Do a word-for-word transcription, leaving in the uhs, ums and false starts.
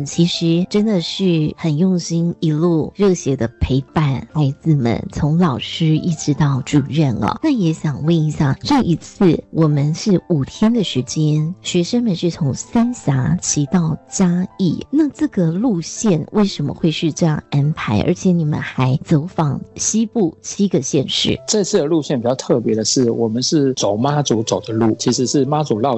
们其实真的是很用心，一路热血的陪伴孩子们，从老师一直到主任哦。那也想问一下，这一次我们是五天的时间，学生们是从三峡骑到嘉义，那这个路线为什么会是这样安排？而且你们还走访西部七个县市。 这次的路线比较特别的是，我们是走妈祖走的路，其实是妈祖绕